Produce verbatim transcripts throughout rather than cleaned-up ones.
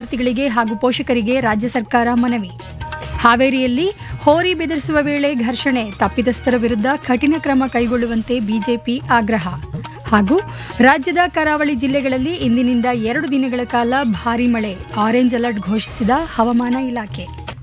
ವಿದ್ಯಾರ್ಥಿಗಳಿಗೆ ಹಾಗೂ ಪೋಷಕರಿಗೆ ರಾಜ್ಯ ಸರ್ಕಾರ ಮನವಿ. ಹಾವೇರಿಯಲ್ಲಿ ಹೋರಿ ಬೆದರಿಸುವ ವೇಳೆ ಘರ್ಷಣೆ, ತಪ್ಪಿತಸ್ಥರ ವಿರುದ್ಧ ಕಠಿಣ ಕ್ರಮ ಕೈಗೊಳ್ಳುವಂತೆ ಬಿಜೆಪಿ ಆಗ್ರಹ. ಹಾಗೂ ರಾಜ್ಯದ ಕರಾವಳಿ ಜಿಲ್ಲೆಗಳಲ್ಲಿ ಇಂದಿನಿಂದ ಎರಡು ದಿನಗಳ ಕಾಲ ಭಾರೀ ಮಳೆ, ಆರೆಂಜ್ ಅಲರ್ಟ್ ಘೋಷಿಸಿದ ಹವಾಮಾನ ಇಲಾಖೆ.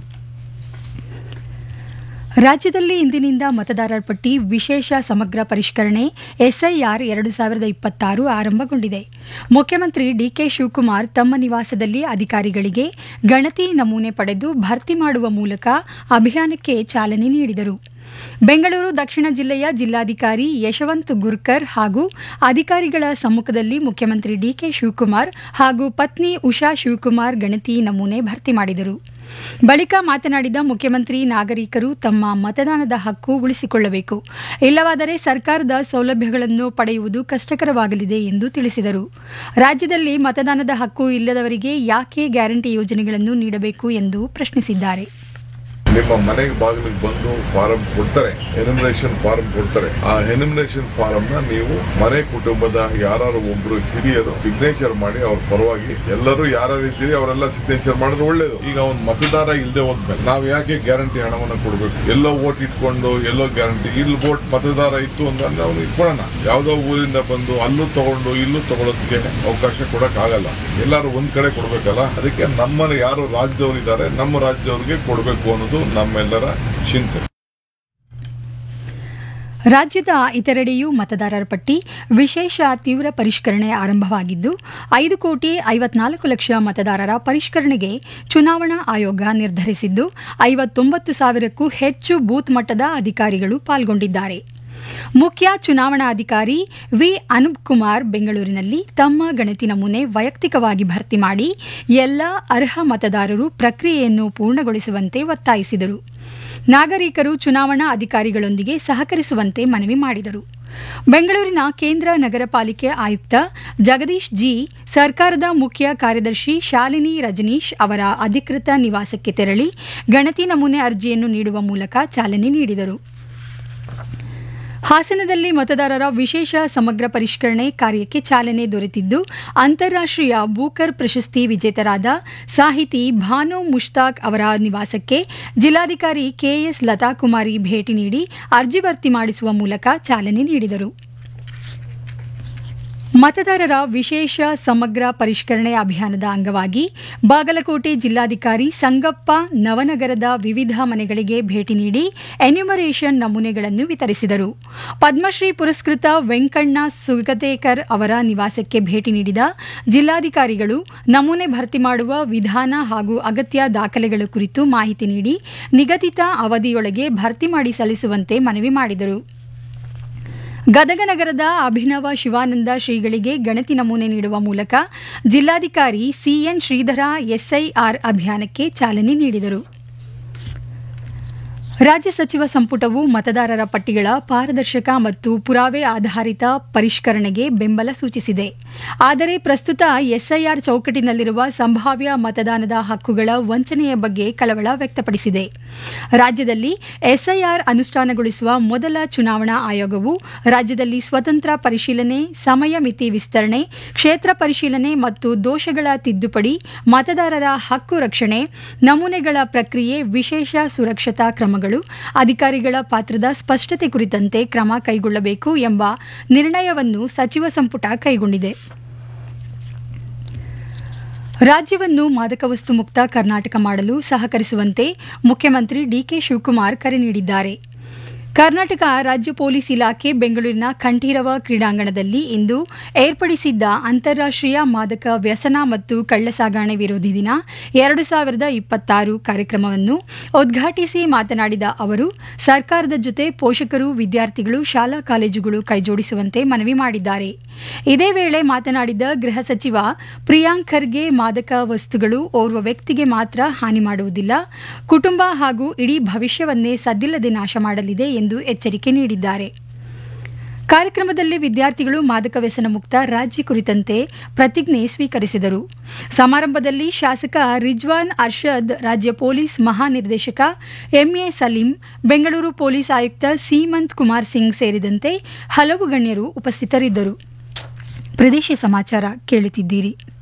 ರಾಜ್ಯದಲ್ಲಿ ಇಂದಿನಿಂದ ಮತದಾರರ ಪಟ್ಟಿ ವಿಶೇಷ ಸಮಗ್ರ ಪರಿಷ್ಕರಣೆ ಎಸ್ಐಆರ್ ಎರಡು ಸಾವಿರದ ಇಪ್ಪತ್ತಾರು ಆರಂಭಗೊಂಡಿದೆ. ಮುಖ್ಯಮಂತ್ರಿ ಡಿಕೆ ಶಿವಕುಮಾರ್ ತಮ್ಮ ನಿವಾಸದಲ್ಲಿ ಅಧಿಕಾರಿಗಳಿಗೆ ಗಣತಿ ನಮೂನೆ ಪಡೆದು ಭರ್ತಿ ಮಾಡುವ ಮೂಲಕ ಅಭಿಯಾನಕ್ಕೆ ಚಾಲನೆ ನೀಡಿದರು. ಬೆಂಗಳೂರು ದಕ್ಷಿಣ ಜಿಲ್ಲೆಯ ಜಿಲ್ಲಾಧಿಕಾರಿ ಯಶವಂತ್ ಗುರ್ಕರ್ ಹಾಗೂ ಅಧಿಕಾರಿಗಳ ಸಮ್ಮುಖದಲ್ಲಿ ಮುಖ್ಯಮಂತ್ರಿ ಡಿಕೆ ಶಿವಕುಮಾರ್ ಹಾಗೂ ಪತ್ನಿ ಉಷಾ ಶಿವಕುಮಾರ್ ಗಣತಿ ನಮೂನೆ ಭರ್ತಿ ಮಾಡಿದರು. ಬಳಿಕ ಮಾತನಾಡಿದ ಮುಖ್ಯಮಂತ್ರಿ, ನಾಗರಿಕರು ತಮ್ಮ ಮತದಾನದ ಹಕ್ಕು ಉಳಿಸಿಕೊಳ್ಳಬೇಕು, ಇಲ್ಲವಾದರೆ ಸರ್ಕಾರದ ಸೌಲಭ್ಯಗಳನ್ನು ಪಡೆಯುವುದು ಕಷ್ಟಕರವಾಗಲಿದೆ ಎಂದು ತಿಳಿಸಿದರು. ರಾಜ್ಯದಲ್ಲಿ ಮತದಾನದ ಹಕ್ಕು ಇಲ್ಲದವರಿಗೆ ಯಾಕೆ ಗ್ಯಾರಂಟಿ ಯೋಜನೆಗಳನ್ನು ನೀಡಬೇಕು ಎಂದು ಪ್ರಶ್ನಿಸಿದ್ದಾರೆ. ನಿಮ್ಮ ಮನೆಗೆ ಬಾಗಿಲಿಗೆ ಬಂದು ಫಾರಂ ಕೊಡ್ತಾರೆ, ಎನಿಮಿನೇಷನ್ ಫಾರಂ ಕೊಡ್ತಾರೆ. ಆ ಎನಿಮಿನೇಷನ್ ಫಾರಂ ನ ನೀವು ಮನೆ ಕುಟುಂಬದ ಯಾರು ಒಬ್ರು ಹಿರಿಯರು ಸಿಗ್ನೇಚರ್ ಮಾಡಿ ಅವ್ರ ಪರವಾಗಿ ಎಲ್ಲರೂ ಯಾರು ಇದ್ದೀರಿ ಅವರೆಲ್ಲ ಸಿಗ್ನೇಚರ್ ಮಾಡಿದ್ರೆ ಒಳ್ಳೇದು. ಈಗ ಒಂದು ಮತದಾರ ಇಲ್ಲದೆ ಹೋದ್ಮೇಲೆ ನಾವು ಯಾಕೆ ಗ್ಯಾರಂಟಿ ಹಣವನ್ನು ಕೊಡಬೇಕು? ಎಲ್ಲೋ ವೋಟ್ ಇಟ್ಕೊಂಡು ಎಲ್ಲೋ ಗ್ಯಾರಂಟಿ, ಇಲ್ಲಿ ವೋಟ್ ಮತದಾರ ಇತ್ತು ಅಂದ್ರೆ ಅವ್ನು ಇಟ್ಕೊಳ್ಳೋಣ. ಯಾವ್ದೋ ಊರಿಂದ ಬಂದು ಅಲ್ಲೂ ತಗೊಂಡು ಇಲ್ಲೂ ತಗೊಳ್ಳೋದಕ್ಕೆ ಅವಕಾಶ ಕೊಡಕ್ ಆಗಲ್ಲ. ಎಲ್ಲರೂ ಒಂದ್ ಕಡೆ ಕೊಡ್ಬೇಕಲ್ಲ. ಅದಕ್ಕೆ ನಮ್ಮ ಯಾರು ರಾಜ್ಯದವರು ಇದ್ದಾರೆ ನಮ್ಮ ರಾಜ್ಯದವ್ರಿಗೆ ಕೊಡಬೇಕು ಅನ್ನೋದು ನಮ್ಮೆಲ್ಲರ ಚಿಂತೆ. ರಾಜ್ಯದ ಇತರೆಡೆಯೂ ಮತದಾರರ ಪಟ್ಟಿ ವಿಶೇಷ ತೀವ್ರ ಪರಿಷ್ಕರಣೆ ಆರಂಭವಾಗಿದ್ದು, ಐದು ಕೋಟಿ ಐವತ್ನಾಲ್ಕು ಲಕ್ಷ ಮತದಾರರ ಪರಿಷ್ಕರಣೆಗೆ ಚುನಾವಣಾ ಆಯೋಗ ನಿರ್ಧರಿಸಿದ್ದು, ಐವತ್ತೊಂಬತ್ತು ಸಾವಿರಕ್ಕೂ ಹೆಚ್ಚು ಬೂತ್ ಮಟ್ಟದ ಅಧಿಕಾರಿಗಳು ಪಾಲ್ಗೊಂಡಿದ್ದಾರೆ. ಮುಖ್ಯ ಚುನಾವಣಾಧಿಕಾರಿ ವಿ ಅನೂಪ್ ಕುಮಾರ್ ಬೆಂಗಳೂರಿನಲ್ಲಿ ತಮ್ಮ ಗಣತಿ ನಮೂನೆ ವೈಯಕ್ತಿಕವಾಗಿ ಭರ್ತಿ ಮಾಡಿ ಎಲ್ಲ ಅರ್ಹ ಮತದಾರರು ಪ್ರಕ್ರಿಯೆಯನ್ನು ಪೂರ್ಣಗೊಳಿಸುವಂತೆ ಒತ್ತಾಯಿಸಿದರು. ನಾಗರಿಕರು ಚುನಾವಣಾ ಅಧಿಕಾರಿಗಳೊಂದಿಗೆ ಸಹಕರಿಸುವಂತೆ ಮನವಿ ಮಾಡಿದರು. ಬೆಂಗಳೂರಿನ ಕೇಂದ್ರ ನಗರ ಪಾಲಿಕೆ ಆಯುಕ್ತ ಜಗದೀಶ್ ಜಿ ಸರ್ಕಾರದ ಮುಖ್ಯ ಕಾರ್ಯದರ್ಶಿ ಶಾಲಿನಿ ರಜನೀಶ್ ಅವರ ಅಧಿಕೃತ ನಿವಾಸಕ್ಕೆ ತೆರಳಿ ಗಣತಿ ನಮೂನೆ ಅರ್ಜಿಯನ್ನು ನೀಡುವ ಮೂಲಕ ಚಾಲನೆ ನೀಡಿದರು. ಹಾಸನದಲ್ಲಿ ಮತದಾರರ ವಿಶೇಷ ಸಮಗ್ರ ಪರಿಷ್ಕರಣೆ ಕಾರ್ಯಕ್ಕೆ ಚಾಲನೆ ದೊರೆತಿದ್ದು, ಅಂತಾರಾಷ್ಟ್ರೀಯ ಬೂಕರ್ ಪ್ರಶಸ್ತಿ ವಿಜೇತರಾದ ಸಾಹಿತಿ ಭಾನು ಮುಷ್ತಾಕ್ ಅವರ ನಿವಾಸಕ್ಕೆ ಜಿಲ್ಲಾಧಿಕಾರಿ ಕೆಎಸ್ ಲತಾಕುಮಾರಿ ಭೇಟಿ ನೀಡಿ ಅರ್ಜಿ ಭರ್ತಿ ಮಾಡಿಸುವ ಮೂಲಕ ಚಾಲನೆ ನೀಡಿದರು. ಮತದಾರರ ವಿಶೇಷ ಸಮಗ್ರ ಪರಿಷ್ಕರಣೆ ಅಭಿಯಾನದ ಅಂಗವಾಗಿ ಬಾಗಲಕೋಟೆ ಜಿಲ್ಲಾಧಿಕಾರಿ ಸಂಗಪ್ಪ ನವನಗರದ ವಿವಿಧ ಮನೆಗಳಿಗೆ ಭೇಟಿ ನೀಡಿ ಎನ್ಯುಮರೇಷನ್ ನಮೂನೆಗಳನ್ನು ವಿತರಿಸಿದರು. ಪದ್ಮಶ್ರೀ ಪುರಸ್ಕೃತ ವೆಂಕಣ್ಣ ಸುಗತೇಕರ್ ಅವರ ನಿವಾಸಕ್ಕೆ ಭೇಟಿ ನೀಡಿದ ಜಿಲ್ಲಾಧಿಕಾರಿಗಳು ನಮೂನೆ ಭರ್ತಿ ಮಾಡುವ ವಿಧಾನ ಹಾಗೂ ಅಗತ್ಯ ದಾಖಲೆಗಳ ಕುರಿತು ಮಾಹಿತಿ ನೀಡಿ ನಿಗದಿತ ಅವಧಿಯೊಳಗೆ ಭರ್ತಿ ಮಾಡಿ ಸಲ್ಲಿಸುವಂತೆ ಮನವಿ ಮಾಡಿದರು. ಗದಗ ನಗರದ ಅಭಿನವ ಶಿವಾನಂದ ಶ್ರೀಗಳಿಗೆ ಗಣತಿ ನಮೂನೆ ನೀಡುವ ಮೂಲಕ ಜಿಲ್ಲಾಧಿಕಾರಿ ಸಿಎನ್ ಶ್ರೀಧರ ಎಸ್ಐಆರ್ ಅಭಿಯಾನಕ್ಕೆ ಚಾಲನೆ ನೀಡಿದರು. ರಾಜ್ಯ ಸಚಿವ ಸಂಪುಟವು ಮತದಾರರ ಪಟ್ಟಿಗಳ ಪಾರದರ್ಶಕ ಮತ್ತು ಪುರಾವೆ ಆಧಾರಿತ ಪರಿಷ್ಕರಣೆಗೆ ಬೆಂಬಲ ಸೂಚಿಸಿದೆ. ಆದರೆ ಪ್ರಸ್ತುತ ಎಸ್ಐಆರ್ ಚೌಕಟ್ಟಿನಲ್ಲಿರುವ ಸಂಭಾವ್ಯ ಮತದಾನದ ಹಕ್ಕುಗಳ ವಂಚನೆಯ ಬಗ್ಗೆ ಕಳವಳ ವ್ಯಕ್ತಪಡಿಸಿದೆ. ರಾಜ್ಯದಲ್ಲಿ ಎಸ್ಐಆರ್ ಅನುಷ್ಠಾನಗೊಳಿಸುವ ಮೊದಲ ಚುನಾವಣಾ ಆಯೋಗವು ರಾಜ್ಯದಲ್ಲಿ ಸ್ವತಂತ್ರ ಪರಿಶೀಲನೆ, ಸಮಯ ಮಿತಿ ವಿಸ್ತರಣೆ, ಕ್ಷೇತ್ರ ಪರಿಶೀಲನೆ ಮತ್ತು ದೋಷಗಳ ತಿದ್ದುಪಡಿ, ಮತದಾರರ ಹಕ್ಕು ರಕ್ಷಣೆ, ನಮೂನೆಗಳ ಪ್ರಕ್ರಿಯೆ, ವಿಶೇಷ ಸುರಕ್ಷತಾ ಕ್ರಮಗಳು, ಅಧಿಕಾರಿಗಳ ಪಾತ್ರದ ಸ್ಪಷ್ಟತೆ ಕುರಿತಂತೆ ಕ್ರಮ ಕೈಗೊಳ್ಳಬೇಕು ಎಂಬ ನಿರ್ಣಯವನ್ನು ಸಚಿವ ಸಂಪುಟ ಕೈಗೊಂಡಿದೆ. ರಾಜ್ಯವನ್ನು ಮಾದಕ ವಸ್ತು ಮುಕ್ತ ಕರ್ನಾಟಕ ಮಾಡಲು ಸಹಕರಿಸುವಂತೆ ಮುಖ್ಯಮಂತ್ರಿ ಡಿಕೆ ಶಿವಕುಮಾರ್ ಕರೆ ನೀಡಿದ್ದಾರೆ. ಕರ್ನಾಟಕ ರಾಜ್ಯ ಪೊಲೀಸ್ ಇಲಾಖೆ ಬೆಂಗಳೂರಿನ ಕಂಠೀರವ ಕ್ರೀಡಾಂಗಣದಲ್ಲಿ ಇಂದು ಏರ್ಪಡಿಸಿದ್ದ ಅಂತಾರಾಷ್ಟ್ರೀಯ ಮಾದಕ ವ್ಯಸನ ಮತ್ತು ಕಳ್ಳಸಾಗಣೆ ವಿರೋಧಿ ದಿನ ಎರಡು ಸಾವಿರದ ಇಪ್ಪತ್ತಾರು ಕಾರ್ಯಕ್ರಮವನ್ನು ಉದ್ಘಾಟಿಸಿ ಮಾತನಾಡಿದ ಅವರು, ಸರ್ಕಾರದ ಜೊತೆ ಪೋಷಕರು, ವಿದ್ಯಾರ್ಥಿಗಳು, ಶಾಲಾ ಕಾಲೇಜುಗಳು ಕೈಜೋಡಿಸುವಂತೆ ಮನವಿ ಮಾಡಿದ್ದಾರೆ. ಇದೇ ವೇಳೆ ಮಾತನಾಡಿದ ಗೃಹ ಸಚಿವ ಪ್ರಿಯಾಂಕ್ ಖರ್ಗೆ, ಮಾದಕ ವಸ್ತುಗಳು ಓರ್ವ ವ್ಯಕ್ತಿಗೆ ಮಾತ್ರ ಹಾನಿ ಮಾಡುವುದಿಲ್ಲ, ಕುಟುಂಬ ಹಾಗೂ ಇಡೀ ಭವಿಷ್ಯವನ್ನೇ ಸದ್ದಿಲ್ಲದೆ ನಾಶ ಮಾಡಲಿದೆ ಎಂದು ಎಚ್ಚರಿಕೆ ನೀಡಿದ್ದಾರೆ. ಕಾರ್ಯಕ್ರಮದಲ್ಲಿ ವಿದ್ಯಾರ್ಥಿಗಳು ಮಾದಕ ವ್ಯಸನ ಮುಕ್ತ ರಾಜ್ಯ ಕುರಿತಂತೆ ಪ್ರತಿಜ್ಞೆ ಸ್ವೀಕರಿಸಿದರು. ಸಮಾರಂಭದಲ್ಲಿ ಶಾಸಕ ರಿಜ್ವಾನ್ ಅರ್ಷದ್, ರಾಜ್ಯ ಪೊಲೀಸ್ ಮಹಾನಿರ್ದೇಶಕ ಎಂಎ ಸಲೀಂ, ಬೆಂಗಳೂರು ಪೊಲೀಸ್ ಆಯುಕ್ತ ಸೀಮಂತ್ ಕುಮಾರ್ ಸಿಂಗ್ ಸೇರಿದಂತೆ ಹಲವು ಗಣ್ಯರು ಉಪಸ್ಥಿತರಿದ್ದರು. ಪ್ರದೇಶ ಸಮಾಚಾರ ಕೇಳುತ್ತಿದ್ದೀರಿ.